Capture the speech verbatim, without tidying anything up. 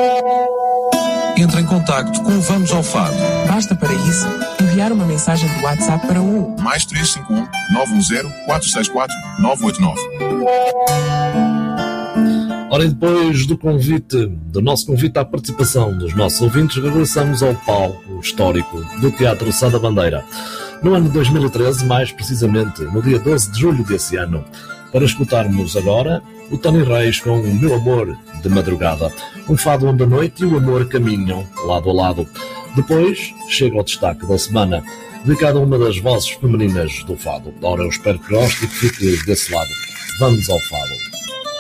Entre em contacto com o Vamos ao Fado. Basta para isso enviar uma mensagem de WhatsApp para o mais três cinco um, nove um zero, quatro seis quatro, nove oito nove. Ora, e depois do convite, do nosso convite à participação dos nossos ouvintes, regressamos ao palco histórico do Teatro Sá da Bandeira. No ano de dois mil e treze, mais precisamente no dia doze de julho desse ano, para escutarmos agora o Tony Reis com O Meu Amor de Madrugada, um fado onde a noite e o amor caminham lado a lado. Depois chega ao destaque da semana, dedicado a uma das vozes femininas do fado. Ora, eu espero que goste e que fique desse lado. Vamos ao fado.